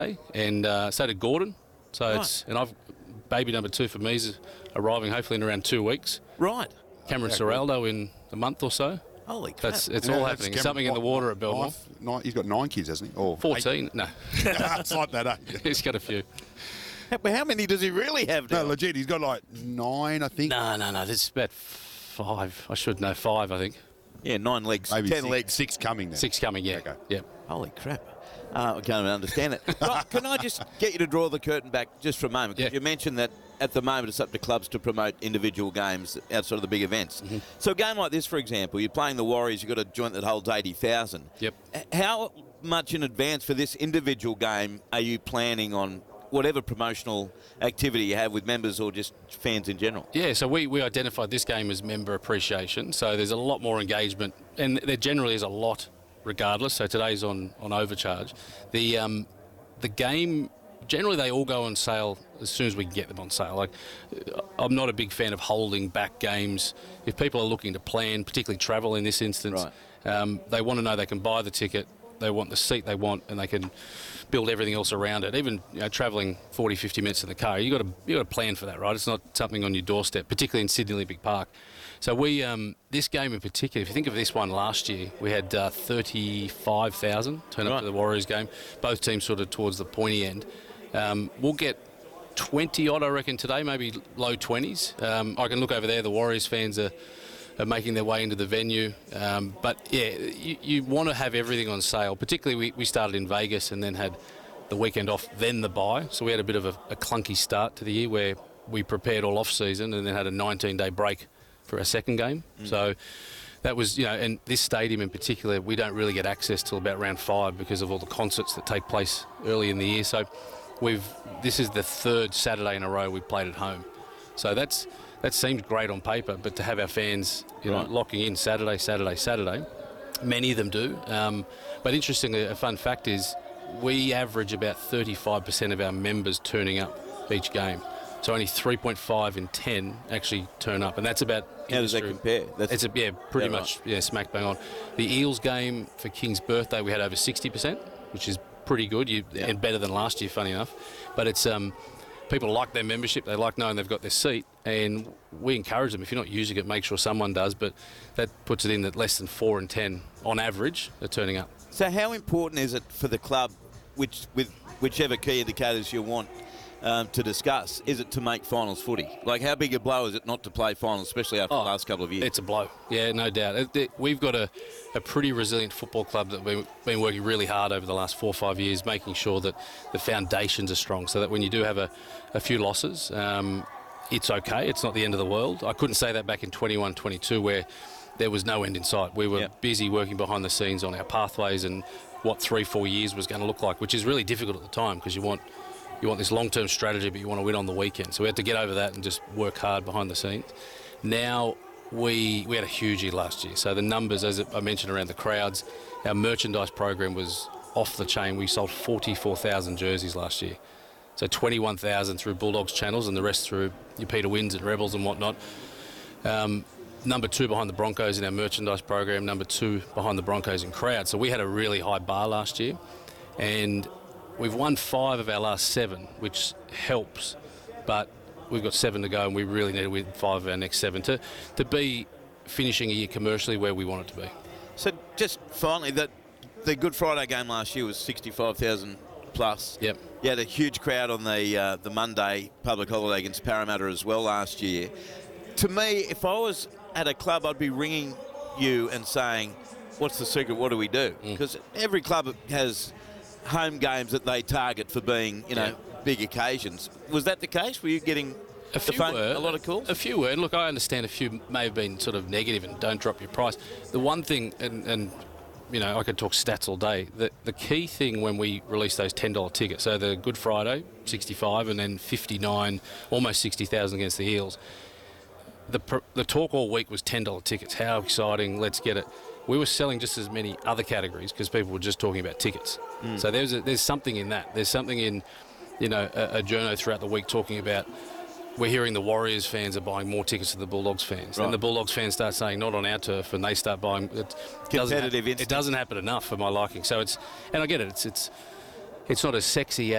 and so did Gordon. So and I've baby number 2 for me is arriving hopefully in around 2 weeks. Right. Cameron Serraldo in a month or so. Holy crap. It's all happening. Something in the water at Belmont. He's got 9 kids, hasn't he? Or 14. 8. No. It's like that, He's got a few. How many does he really have now? No, legit. He's got like 9, I think. No. There's about 5. I should know 5, I think. Yeah, 9 legs. Maybe 10 6, legs. 6 coming then. 6 coming, yeah. Okay. Yeah. Holy crap. I can't even understand it. Right, can I just get you to draw the curtain back just for a moment? Because you mentioned that at the moment it's up to clubs to promote individual games outside of the big events. Mm-hmm. So a game like this, for example, you're playing the Warriors, you've got a joint that holds 80,000. Yep. How much in advance for this individual game are you planning on whatever promotional activity you have with members or just fans in general? Yeah, so we identified this game as member appreciation. So there's a lot more engagement, and there generally is a lot regardless. So today's on overcharge. The game, generally they all go on sale as soon as we can get them on sale. Like, I'm not a big fan of holding back games. If people are looking to plan, particularly travel in this instance, they want to know they can buy the ticket, they want the seat they want, and they can build everything else around it. Even travelling 40, 50 minutes in the car, you got to plan for that, right? It's not something on your doorstep, particularly in Sydney Olympic Park. So we, this game in particular, if you think of this one last year, we had 35,000 turn up to the Warriors game. Both teams sort of towards the pointy end. We'll get 20 odd, I reckon, today, maybe low 20s. I can look over there. The Warriors fans are making their way into the venue. But yeah, you want to have everything on sale. Particularly, we started in Vegas and then had the weekend off, then the bye. So we had a bit of a clunky start to the year where we prepared all off season and then had a 19-day break for our second game. So that was, and this stadium in particular, we don't really get access till about round 5 because of all the concerts that take place early in the year. So this is the 3rd Saturday in a row we've played at home. So that seems great on paper, but to have our fans locking in Saturday, many of them do. But interestingly, a fun fact is we average about 35% of our members turning up each game. So only 3.5 in 10 actually turn up, and that's about. How does that compare? It's pretty much smack bang on. The Eels game for King's birthday, we had over 60%, which is pretty good, and better than last year, funny enough. But it's people like their membership, they like knowing they've got their seat, and we encourage them. If you're not using it, make sure someone does. But that puts it in that less than 4 in 10 on average are turning up. So how important is it for the club, with whichever key indicators you want to discuss, is it to make finals footy? Like, how big a blow is it not to play finals, especially after the last couple of years? It's a blow, yeah, no doubt. We've got a pretty resilient football club that we've been working really hard over the last 4 or 5 years, making sure that the foundations are strong so that when you do have a few losses, it's okay. It's not the end of the world. I couldn't say that back in 21, 22 where there was no end in sight. We were busy working behind the scenes on our pathways and what 3-4 years was going to look like, which is really difficult at the time because you want this long-term strategy, but you want to win on the weekend. So we had to get over that and just work hard behind the scenes. Now, we had a huge year last year. So the numbers, as I mentioned around the crowds, our merchandise program was off the chain. We sold 44,000 jerseys last year. So 21,000 through Bulldogs channels and the rest through your Peter Wins and Rebels and whatnot. Number 2 behind the Broncos in our merchandise program, number 2 behind the Broncos in crowd. So we had a really high bar last year. And we've won 5 of our last 7, which helps, but we've got 7 to go, and we really need to win 5 of our next 7 to be finishing a year commercially where we want it to be. So just finally, the Good Friday game last year was 65,000 plus. Yep. You had a huge crowd on the Monday public holiday against Parramatta as well last year. To me, if I was at a club, I'd be ringing you and saying, what's the secret, what do we do? Because every club has home games that they target for being, big occasions. Was that the case? Were you getting a lot of calls? A few were. Look, I understand a few may have been sort of negative and don't drop your price. The one thing, and I could talk stats all day, the key thing when we released those $10 tickets, so the Good Friday, 65, and then 59, almost 60,000 against the Eels, the talk all week was $10 tickets. How exciting, let's get it. We were selling just as many other categories because people were just talking about tickets. So there's something in that. There's something in, a journo throughout the week talking about, we're hearing the Warriors fans are buying more tickets than the Bulldogs fans. And the Bulldogs fans start saying, not on our turf, and they start buying. It doesn't happen enough for my liking. So and I get it. it's not as sexy